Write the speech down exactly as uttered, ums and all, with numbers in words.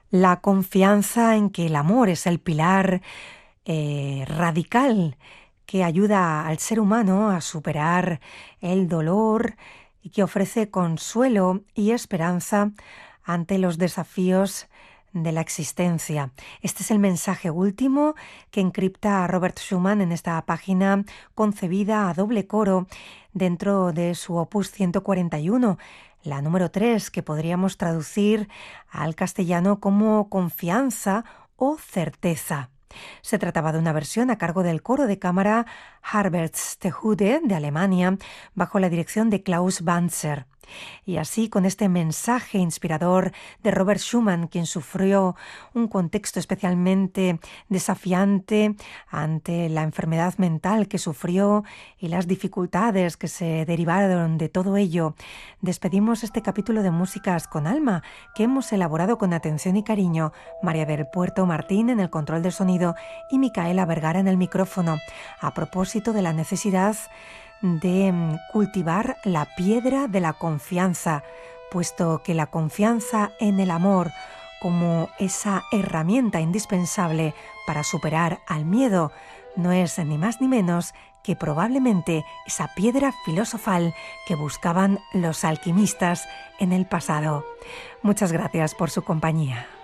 La confianza en que el amor es el pilar eh, radical que ayuda al ser humano a superar el dolor y que ofrece consuelo y esperanza ante los desafíos de la existencia. Este es el mensaje último que encripta Robert Schumann en esta página concebida a doble coro dentro de su opus ciento cuarenta y uno, la número tres, que podríamos traducir al castellano como confianza o certeza. Se trataba de una versión a cargo del coro de cámara Harbertstehude de Alemania, bajo la dirección de Klaus Banzer. Y así, con este mensaje inspirador de Robert Schumann, quien sufrió un contexto especialmente desafiante ante la enfermedad mental que sufrió y las dificultades que se derivaron de todo ello, despedimos este capítulo de Músicas con Alma, que hemos elaborado con atención y cariño María del Puerto Martín en el control del sonido y Micaela Vergara en el micrófono, a propósito de la necesidad de cultivar la piedra de la confianza, puesto que la confianza en el amor como esa herramienta indispensable para superar al miedo no es ni más ni menos que probablemente esa piedra filosofal que buscaban los alquimistas en el pasado. Muchas gracias por su compañía.